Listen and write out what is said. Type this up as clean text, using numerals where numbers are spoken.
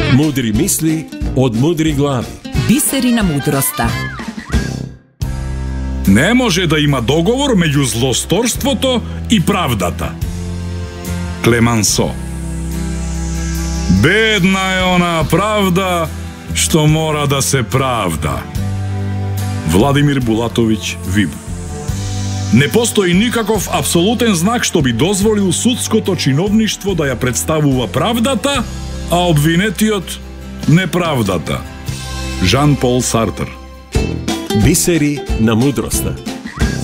Мудри мисли од мудри глави. Бисери на мудроста. Не може да има договор меѓу злосторството и правдата. Клемансо. Бедна е она правда што мора да се правда. Владимир Булатовиќ Виб. Не постои никаков апсолутен знак што би дозволил судското чиновништво да ја представува правдата, а обвинетиот неправдата. Жан Пол Сартер. Бисери на мудроста.